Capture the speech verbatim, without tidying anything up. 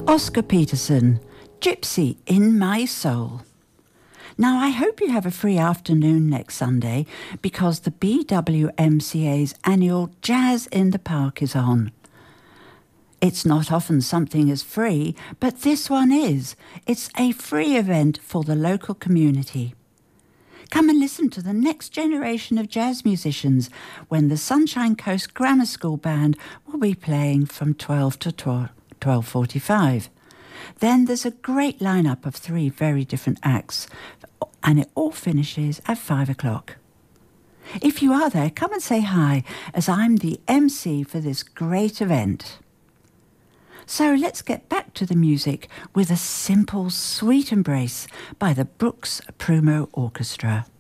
Oscar Peterson, Gypsy in My Soul. Now, I hope you have a free afternoon next Sunday because the B W M C A's annual Jazz in the Park is on. It's not often something is free, but this one is. It's a free event for the local community. Come and listen to the next generation of jazz musicians when the Sunshine Coast Grammar School Band will be playing from twelve to twelve forty-five. Then there's a great lineup of three very different acts, and it all finishes at five o'clock. If you are there, come and say hi, as I'm the M C for this great event. So let's get back to the music with a simple, sweet embrace by the Brooks Prumo Orchestra.